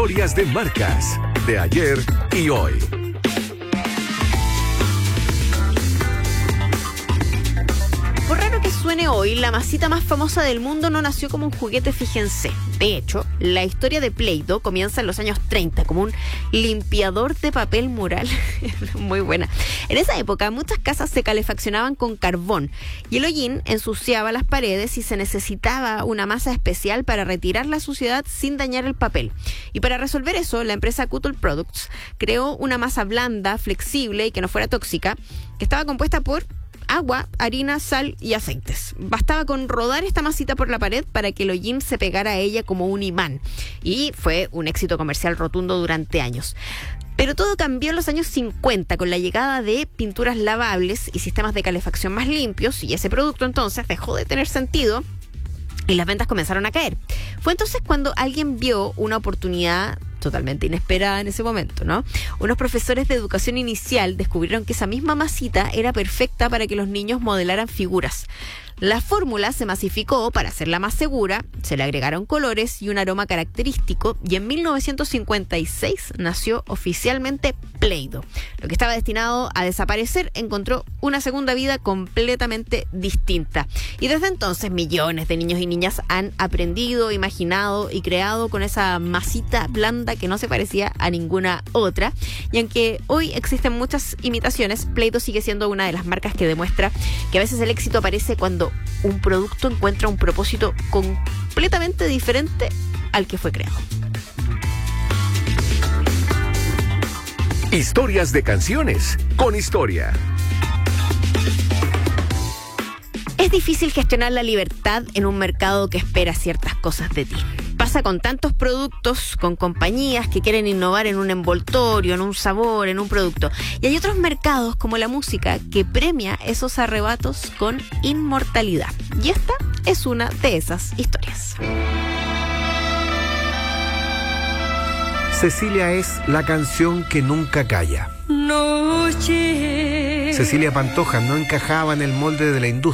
Historias de marcas, de ayer y hoy. Por raro que suene hoy, la masita más famosa del mundo no nació como un juguete, fíjense. De hecho, la historia de Play-Doh comienza en los años 30 como un limpiador de papel mural. Muy buena. En esa época, muchas casas se calefaccionaban con carbón y el hollín ensuciaba las paredes y se necesitaba una masa especial para retirar la suciedad sin dañar el papel. Y para resolver eso, la empresa Cuttle Products creó una masa blanda, flexible y que no fuera tóxica, que estaba compuesta por agua, harina, sal y aceites. Bastaba con rodar esta masita por la pared para que el hollín se pegara a ella como un imán. Y fue un éxito comercial rotundo durante años. Pero todo cambió en los años 50 con la llegada de pinturas lavables y sistemas de calefacción más limpios, y ese producto entonces dejó de tener sentido y las ventas comenzaron a caer. Fue entonces cuando alguien vio una oportunidad totalmente inesperada en ese momento, ¿no? Unos profesores de educación inicial descubrieron que esa misma masita era perfecta para que los niños modelaran figuras. La fórmula se masificó para hacerla más segura, se le agregaron colores y un aroma característico, y en 1956 nació oficialmente Play-Doh. Lo que estaba destinado a desaparecer encontró una segunda vida completamente distinta. Y desde entonces millones de niños y niñas han aprendido, imaginado y creado con esa masita blanda que no se parecía a ninguna otra. Y aunque hoy existen muchas imitaciones, Play-Doh sigue siendo una de las marcas que demuestra que a veces el éxito aparece cuando un producto encuentra un propósito completamente diferente al que fue creado. Historias de canciones con historia. Es difícil gestionar la libertad en un mercado que espera ciertas cosas de ti. Pasa con tantos productos, con compañías que quieren innovar en un envoltorio, en un sabor, en un producto. Y hay otros mercados, como la música, que premia esos arrebatos con inmortalidad. Y esta es una de esas historias. Cecilia es la canción que nunca calla. Noche. Cecilia Pantoja no encajaba en el molde de la industria